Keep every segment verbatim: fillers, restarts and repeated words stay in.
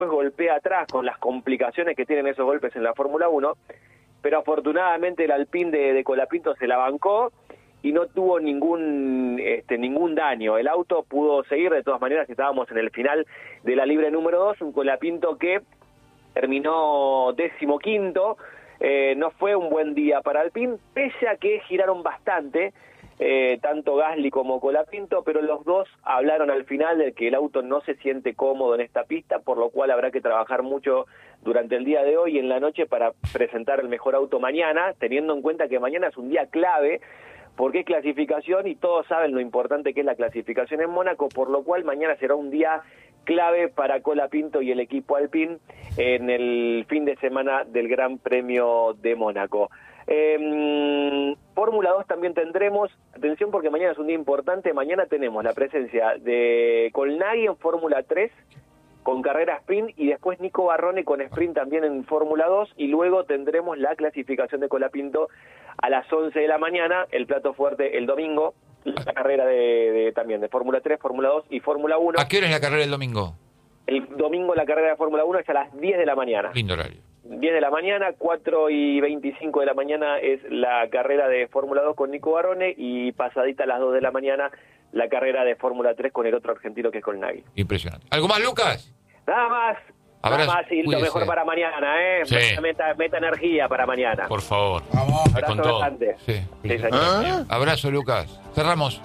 golpea atrás con las complicaciones que tienen esos golpes en la Fórmula uno, pero afortunadamente el Alpine de, de Colapinto se la bancó y no tuvo ningún este, ningún daño. El auto pudo seguir, de todas maneras estábamos en el final de la libre número dos, un Colapinto que terminó decimoquinto. Eh, no fue un buen día para Alpine, pese a que giraron bastante, eh, tanto Gasly como Colapinto, pero los dos hablaron al final de que el auto no se siente cómodo en esta pista, por lo cual habrá que trabajar mucho durante el día de hoy y en la noche para presentar el mejor auto mañana, teniendo en cuenta que mañana es un día clave, porque es clasificación y todos saben lo importante que es la clasificación en Mónaco, por lo cual mañana será un día clave para Colapinto y el equipo Alpine en el fin de semana del Gran Premio de Mónaco. Eh, Fórmula dos también tendremos, atención porque mañana es un día importante, mañana tenemos la presencia de Colnaghi en Fórmula tres, con carrera sprint, y después Nico Barrone con sprint también en Fórmula dos, y luego tendremos la clasificación de Colapinto a las once de la mañana, el plato fuerte el domingo, la carrera de, de también de Fórmula tres, Fórmula dos y Fórmula uno. ¿A qué hora es la carrera del domingo? El domingo la carrera de Fórmula uno es a las diez de la mañana. Lindo horario. diez de la mañana, cuatro y veinticinco de la mañana es la carrera de Fórmula dos con Nico Barrone, y pasadita a las dos de la mañana la carrera de Fórmula tres con el otro argentino que es Colnaghi. Impresionante. ¿Algo más, Lucas? Nada más. Abrazo, Nada más y cuídese. lo mejor para mañana, ¿eh? Sí. Meta, meta energía para mañana. Por favor. Vamos. Abrazo con todo. bastante. Sí, Sí, señor. ¿Ah? Abrazo, Lucas. Cerramos.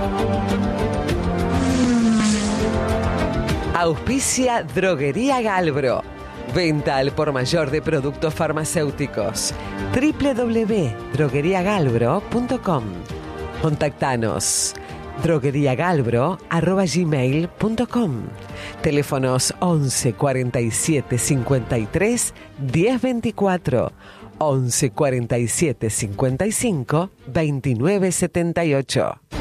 Auspicia Droguería Galbro. Venta al por mayor de productos farmacéuticos. doble u doble u doble u punto droguería galbro punto com. Contactanos. drogueriagalbro arroba gmail punto com. Teléfonos once cuarenta y siete cincuenta y tres diez veinticuatro, once cuarenta y siete cincuenta y cinco veintinueve setenta y ocho.